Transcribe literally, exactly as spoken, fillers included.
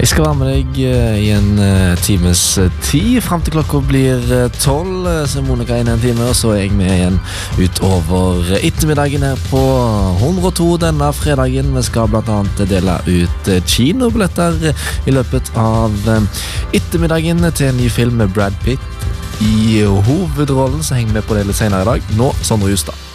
Jeg skal være med deg i en times tid, frem til klokka blir tolv, så Monica inn en time, og så er jeg med igjen utover ettermiddagen her på hundre og to denne fredagen. Vi skal blant annet dele ut kinobilletter i løpet av ettermiddagen til en ny film med Brad Pitt i hovedrollen, så heng med på det litt senere i dag. Nå, Sondre Justad.